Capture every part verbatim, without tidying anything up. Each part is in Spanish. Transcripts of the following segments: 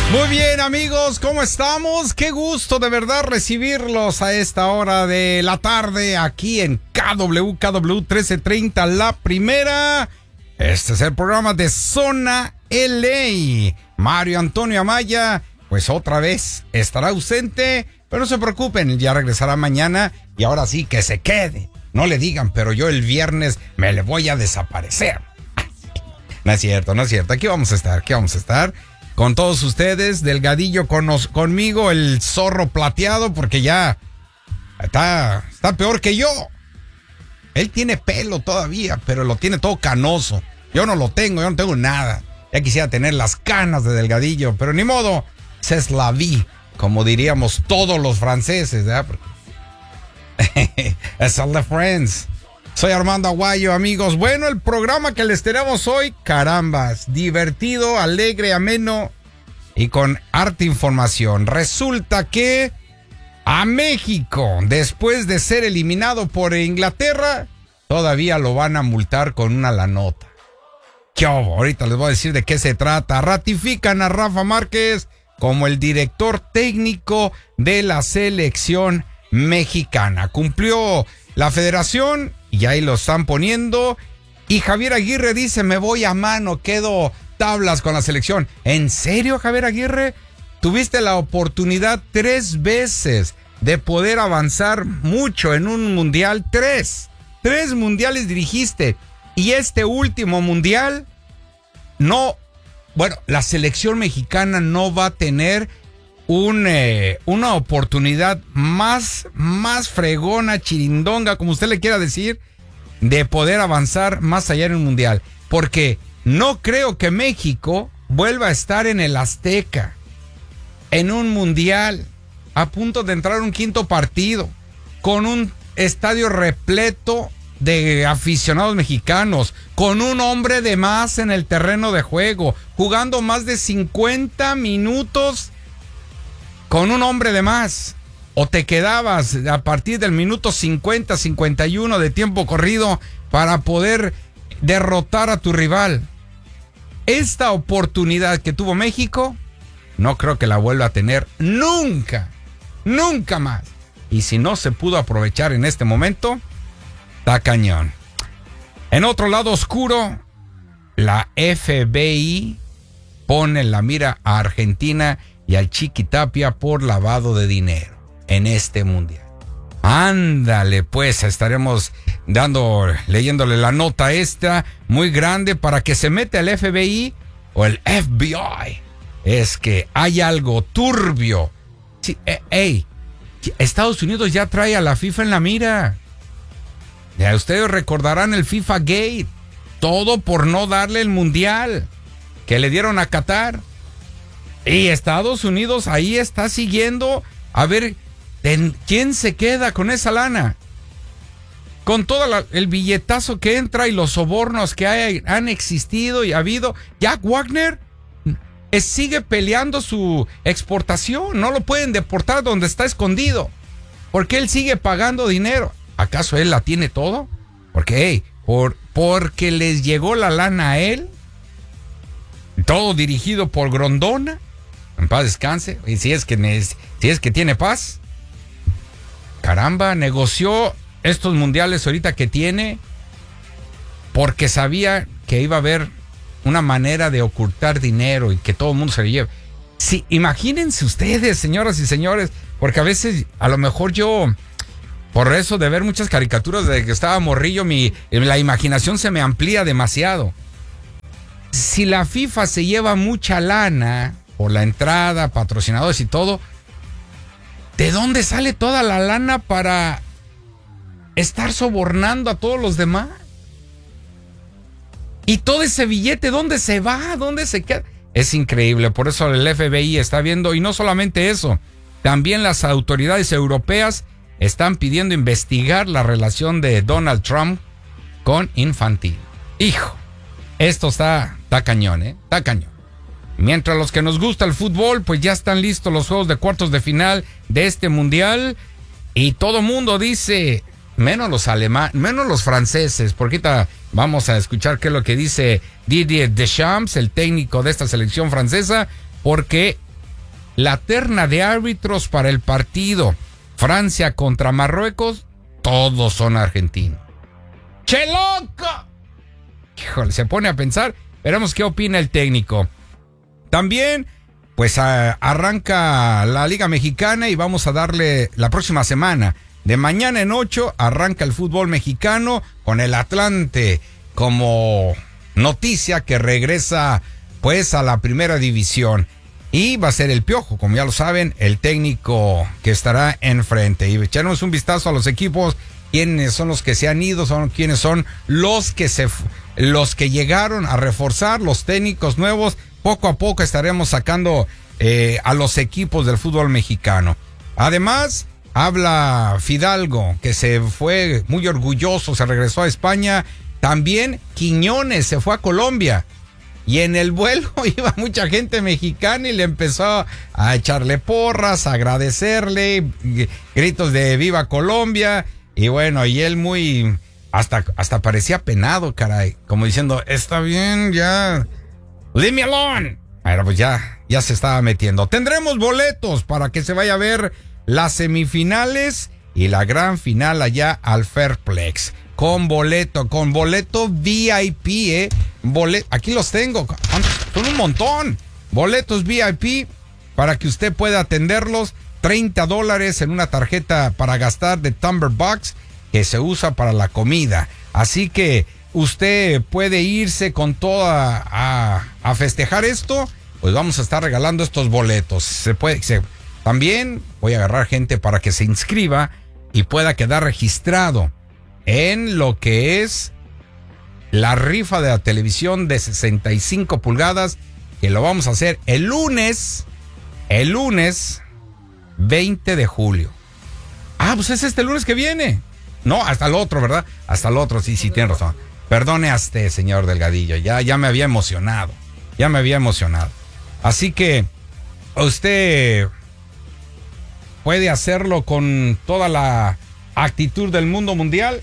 Muy bien, amigos, ¿cómo estamos? Qué gusto de verdad recibirlos a esta hora de la tarde aquí en K W K W trece treinta, La Primera. Este es el programa de Zona L A. Mario Antonio Amaya, pues otra vez estará ausente, pero no se preocupen, ya regresará mañana y ahora sí que se quede. No le digan, pero yo el viernes me le voy a desaparecer. No es cierto, no es cierto. Aquí vamos a estar, aquí vamos a estar. Con todos ustedes, Delgadillo con nos, conmigo, el zorro plateado, porque ya está, está peor que yo. Él tiene pelo todavía, pero lo tiene todo canoso. Yo no lo tengo, yo no tengo nada. Ya quisiera tener las canas de Delgadillo, pero ni modo, c'est la vie, como diríamos todos los franceses, ¿verdad? Es all the friends. Soy Armando Aguayo, amigos. Bueno, el programa que les tenemos hoy, carambas, divertido, alegre, ameno y con harta información. Resulta que a México, después de ser eliminado por Inglaterra, todavía lo van a multar con una lanota. ¿Qué hubo? Ahorita les voy a decir de qué se trata. Ratifican a Rafa Márquez como el director técnico de la selección mexicana. Cumplió la federación y ahí lo están poniendo. Y Javier Aguirre dice, me voy a mano, quedo tablas con la selección. ¿En serio, Javier Aguirre? Tuviste la oportunidad tres veces de poder avanzar mucho en un mundial. Tres. Tres mundiales dirigiste. Y este último mundial, no, bueno, la selección mexicana no va a tener un, eh, una oportunidad más, más fregona, chirindonga, como usted le quiera decir, de poder avanzar más allá en un mundial. Porque no creo que México vuelva a estar en el Azteca, en un mundial, a punto de entrar a un quinto partido, con un estadio repleto de aficionados mexicanos, con un hombre de más en el terreno de juego, jugando más de cincuenta minutos con un hombre de más. O te quedabas a partir del minuto cincuenta, cincuenta y uno de tiempo corrido para poder derrotar a tu rival. Esta oportunidad que tuvo México, no creo que la vuelva a tener nunca, nunca más. Y si no se pudo aprovechar en este momento, está cañón. En otro lado oscuro, la F B I pone en la mira a Argentina y al Chiqui Tapia por lavado de dinero en este mundial. Ándale, pues estaremos dando, leyéndole la nota esta muy grande para que se mete el F B I o el F B I. Es que hay algo turbio. Sí, eh, hey, Estados Unidos ya trae a la FIFA en la mira. Ya ustedes recordarán el FIFA Gate. Todo por no darle el mundial que le dieron a Qatar. Y Estados Unidos ahí está siguiendo a ver quién se queda con esa lana. Con todo la, el billetazo que entra y los sobornos que hay, han existido y ha habido. Jack Wagner es, sigue peleando su exportación. No lo pueden deportar donde está escondido. Porque él sigue pagando dinero. ¿Acaso él la tiene todo? Porque, hey, por, porque les llegó la lana a él. Todo dirigido por Grondona. En paz descanse. Y si es que, si es que tiene paz. Caramba, negoció estos mundiales ahorita que tiene porque sabía que iba a haber una manera de ocultar dinero y que todo el mundo se lo lleve. Sí, imagínense ustedes, señoras y señores, porque a veces, a lo mejor yo, por eso de ver muchas caricaturas de que estaba morrillo, mi, la imaginación se me amplía demasiado. Si la FIFA se lleva mucha lana por la entrada, patrocinadores y todo, ¿de dónde sale toda la lana para estar sobornando a todos los demás? Y todo ese billete, ¿dónde se va? ¿Dónde se queda? Es increíble, por eso el F B I está viendo, y no solamente eso, también las autoridades europeas están pidiendo investigar la relación de Donald Trump con Infantino. Hijo, esto está, está cañón, ¿eh? Está cañón. Mientras los que nos gusta el fútbol, pues ya están listos los juegos de cuartos de final de este mundial. Y todo mundo dice, menos los alemanes, menos los franceses, porque ahorita vamos a escuchar qué es lo que dice Didier Deschamps, el técnico de esta selección francesa, porque la terna de árbitros para el partido Francia contra Marruecos, todos son argentinos. ¡Che loco! Híjole, se pone a pensar. Veremos qué opina el técnico. También, pues a, arranca la Liga Mexicana y vamos a darle la próxima semana. De mañana en ocho arranca el fútbol mexicano con el Atlante como noticia que regresa pues a la primera división. Y va a ser el Piojo, como ya lo saben, el técnico que estará enfrente. Y echarnos un vistazo a los equipos, quiénes son los que se han ido, son quiénes son los que se los que llegaron a reforzar, los técnicos nuevos. Poco a poco estaremos sacando eh, a los equipos del fútbol mexicano. Además, habla Fidalgo, que se fue muy orgulloso, se regresó a España. También Quiñones se fue a Colombia. Y en el vuelo iba mucha gente mexicana y le empezó a echarle porras, a agradecerle, gritos de ¡Viva Colombia! Y bueno, y él muy, hasta, hasta parecía penado, caray, como diciendo, está bien, ya, leave me alone. Pero pues ya, ya se estaba metiendo. Tendremos boletos para que se vaya a ver las semifinales y la gran final allá al Fairplex. Con boleto, con boleto V I P, eh. Bolet- Aquí los tengo, son un montón. Boletos V I P para que usted pueda atenderlos. treinta dólares en una tarjeta para gastar de Thunderbox que se usa para la comida. Así que usted puede irse con toda a, a festejar esto. Pues vamos a estar regalando estos boletos. Se puede, se, también voy a agarrar gente para que se inscriba y pueda quedar registrado en lo que es la rifa de la televisión de sesenta y cinco pulgadas, que lo vamos a hacer el lunes, el lunes veinte de julio. Ah, pues es este lunes que viene. No, hasta el otro, ¿verdad? Hasta el otro, sí, sí, tiene razón. Perdone a usted, señor Delgadillo, ya, ya me había emocionado, ya me había emocionado. Así que usted puede hacerlo con toda la actitud del mundo mundial.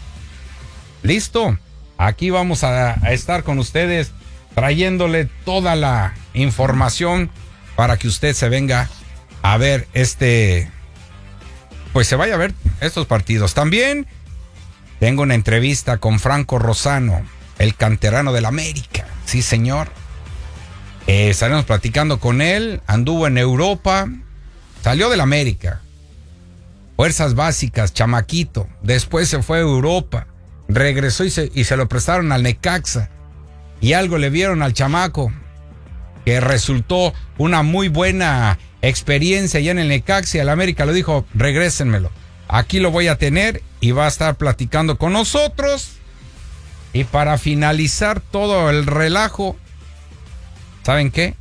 ¿Listo? Aquí vamos a, a estar con ustedes trayéndole toda la información para que usted se venga a ver este, pues se vaya a ver estos partidos. También tengo una entrevista con Franco Rosano, el canterano del América. Sí, señor. Eh, estaremos platicando con él. Anduvo en Europa, salió del América, fuerzas básicas, chamaquito. Después se fue a Europa. Regresó y se, y se lo prestaron al Necaxa. Y algo le vieron al chamaco que resultó una muy buena experiencia allá en el Necaxa. Y al América le dijo, regrésenmelo. Aquí lo voy a tener y va a estar platicando con nosotros. Y para finalizar todo el relajo, ¿saben qué?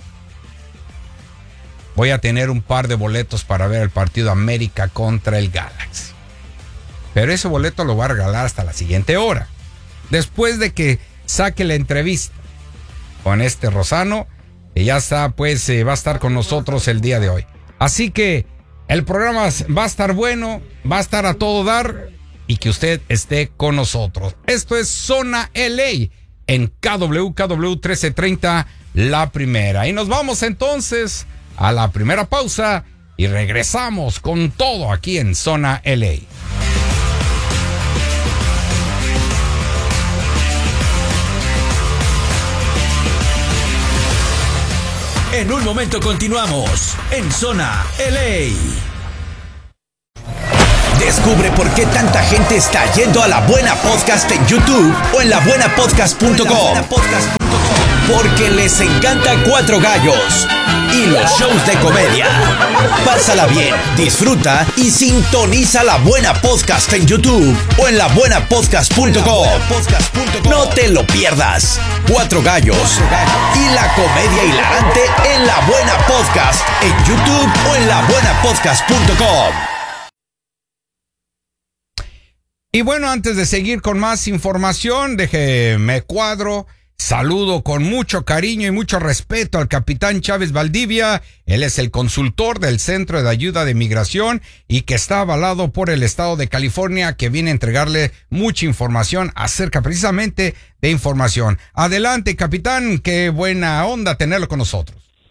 Voy a tener un par de boletos para ver el partido América contra el Galaxy. Pero ese boleto lo voy a regalar hasta la siguiente hora. Después de que saque la entrevista con este Rosano, que ya está, pues eh, va a estar con nosotros el día de hoy. Así que el programa va a estar bueno, va a estar a todo dar y que usted esté con nosotros. Esto es Zona L A en K W K W trece treinta, la primera. Y nos vamos entonces a la primera pausa y regresamos con todo aquí en Zona L A. En un momento continuamos en Zona L A. Descubre por qué tanta gente está yendo a La Buena Podcast en YouTube o en la buena podcast punto com. Porque les encanta Cuatro Gallos y los shows de comedia. Pásala bien, disfruta y sintoniza La Buena Podcast en YouTube o en la buena podcast punto com. No te lo pierdas. Cuatro Gallos y la comedia hilarante en La Buena Podcast en YouTube o en la buena podcast punto com. Y bueno, antes de seguir con más información, déjeme cuadro. Saludo con mucho cariño y mucho respeto al capitán Chávez Valdivia. Él es el consultor del Centro de Ayuda de Migración y que está avalado por el Estado de California, que viene a entregarle mucha información acerca precisamente de información. Adelante, capitán, qué buena onda tenerlo con nosotros.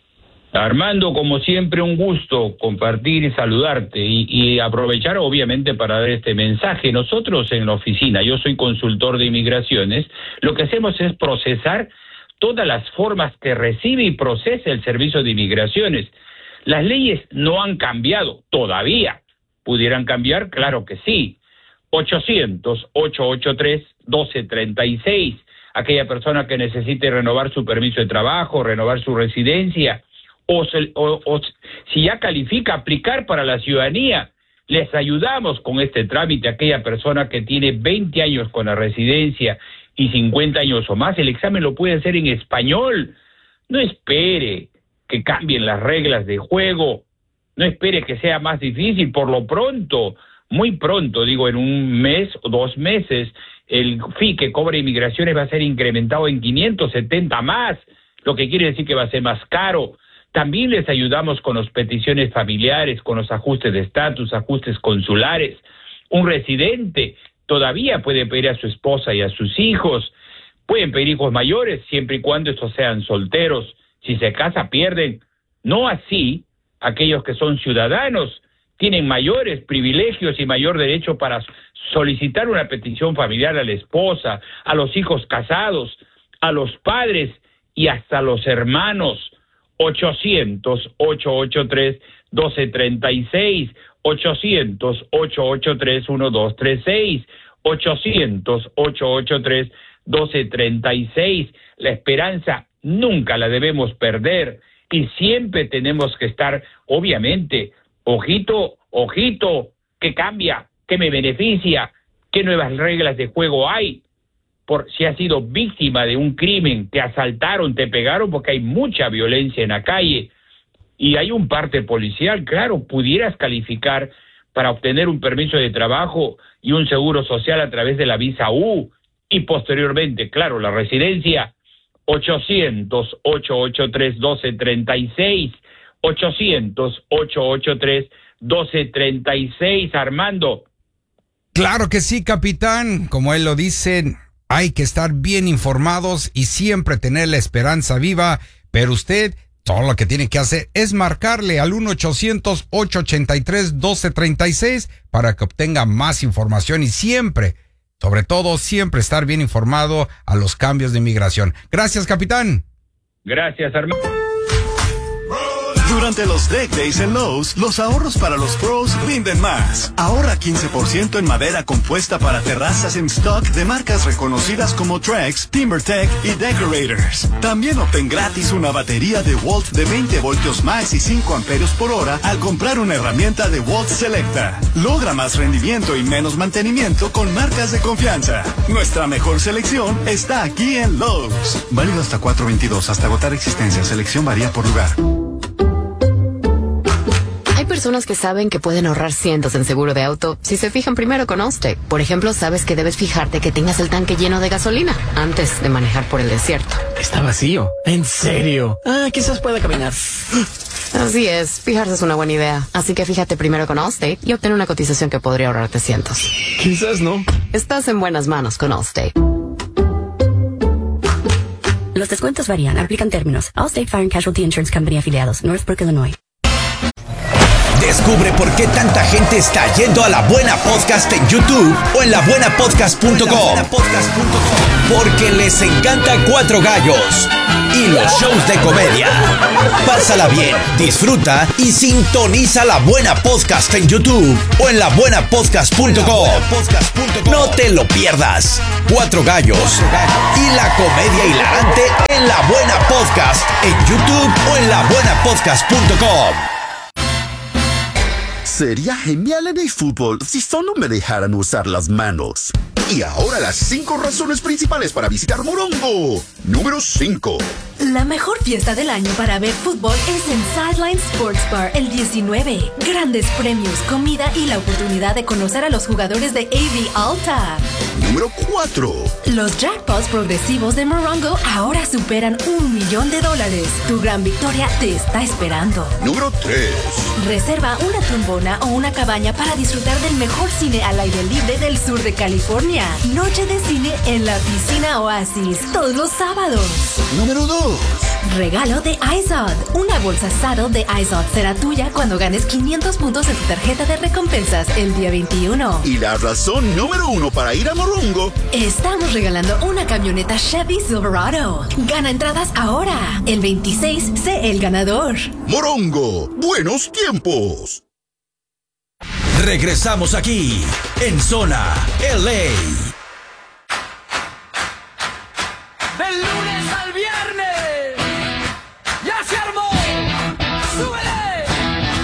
Armando, como siempre, un gusto compartir y saludarte y, y aprovechar obviamente para dar este mensaje. Nosotros en la oficina, yo soy consultor de inmigraciones, lo que hacemos es procesar todas las formas que recibe y procesa el servicio de inmigraciones. Las leyes no han cambiado todavía. ¿Pudieran cambiar? Claro que sí. ochocientos, ochocientos ochenta y tres, doce treinta y seis. Aquella persona que necesite renovar su permiso de trabajo, renovar su residencia, o, se, o, o si ya califica aplicar para la ciudadanía, les ayudamos con este trámite. Aquella persona que tiene veinte años con la residencia y cincuenta años o más, el examen lo puede hacer en español. No espere que cambien las reglas de juego, no espere que sea más difícil. Por lo pronto, muy pronto, digo en un mes o dos meses, el fee que cobra inmigraciones va a ser incrementado en quinientos setenta más, lo que quiere decir que va a ser más caro. También les ayudamos con las peticiones familiares, con los ajustes de estatus, ajustes consulares. Un residente todavía puede pedir a su esposa y a sus hijos. Pueden pedir hijos mayores siempre y cuando estos sean solteros. Si se casa, pierden. No así aquellos que son ciudadanos. Tienen mayores privilegios y mayor derecho para solicitar una petición familiar a la esposa, a los hijos casados, a los padres y hasta a los hermanos. ochocientos, ochocientos ochenta y tres, doce treinta y seis, ochocientos, ochocientos ochenta y tres, doce treinta y seis, ochocientos, ochocientos ochenta y tres, doce treinta y seis. La esperanza nunca la debemos perder y siempre tenemos que estar, obviamente, ojito, ojito, ¿qué cambia? ¿Qué me beneficia? ¿Qué nuevas reglas de juego hay? Por si has sido víctima de un crimen, te asaltaron, te pegaron, porque hay mucha violencia en la calle y hay un parte policial, claro, pudieras calificar para obtener un permiso de trabajo y un seguro social a través de la visa U y posteriormente, claro, la residencia. Ochocientos, ochocientos ochenta y tres, doce treinta y seis, ochocientos, ochocientos ochenta y tres, doce treinta y seis, Armando. Claro que sí, capitán, como él lo dice, hay que estar bien informados y siempre tener la esperanza viva, pero usted todo lo que tiene que hacer es marcarle al uno ochocientos, ochocientos ochenta y tres, doce treinta y seis para que obtenga más información y siempre, sobre todo, siempre estar bien informado a los cambios de inmigración. Gracias, capitán. Gracias, Armando. Durante los Deck Days en Lowe's, los ahorros para los pros rinden más. Ahorra quince por ciento en madera compuesta para terrazas en stock de marcas reconocidas como Trex, TimberTech y Decorators. También obtén gratis una batería de Walt de veinte voltios más y cinco amperios por hora al comprar una herramienta de Walt Selecta. Logra más rendimiento y menos mantenimiento con marcas de confianza. Nuestra mejor selección está aquí en Lowe's. Válido hasta cuatro veintidós, hasta agotar existencia. Selección varía por lugar. Hay personas que saben que pueden ahorrar cientos en seguro de auto si se fijan primero con Allstate. Por ejemplo, sabes que debes fijarte que tengas el tanque lleno de gasolina antes de manejar por el desierto. Está vacío. ¿En serio? Ah, quizás pueda caminar. Así es, fijarse es una buena idea. Así que fíjate primero con Allstate y obtén una cotización que podría ahorrarte cientos. Quizás no. Estás en buenas manos con Allstate. Los descuentos varían, aplican términos. Allstate Fire and Casualty Insurance Company afiliados, Northbrook, Illinois. Descubre por qué tanta gente está yendo a La Buena Podcast en YouTube o en la buena podcast punto com. Porque les encanta Cuatro Gallos y los shows de comedia. Pásala bien, disfruta y sintoniza La Buena Podcast en YouTube o en la buena podcast punto com. No te lo pierdas. Cuatro Gallos y la comedia hilarante en La Buena Podcast en YouTube o en la buena podcast punto com. Sería genial en el fútbol si solo me dejaran usar las manos. Y ahora las cinco razones principales para visitar Morongo. Número cinco. La mejor fiesta del año para ver fútbol es en Sideline Sports Bar el diecinueve. Grandes premios, comida y la oportunidad de conocer a los jugadores de A V Alta. Número cuatro. Los jackpots progresivos de Morongo ahora superan un millón de dólares. Tu gran victoria te está esperando. Número tres. Reserva una tumbona o una cabaña para disfrutar del mejor cine al aire libre del sur de California. Noche de cine en la piscina Oasis, todos los sábados. Número dos. Regalo de iZod. Una bolsa Saddle de iZod será tuya cuando ganes quinientos puntos en tu tarjeta de recompensas el día veintiuno. Y la razón número uno para ir a Morongo. Estamos regalando una camioneta Chevy Silverado. Gana entradas ahora. El veintiséis, sé el ganador. Morongo, buenos tiempos. Regresamos aquí, en Zona L A. Del lunes al viernes.